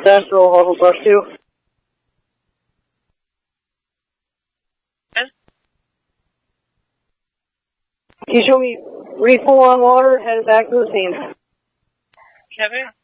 Central, level +2. Can you show me refill on water, headed back to the scene? Kevin?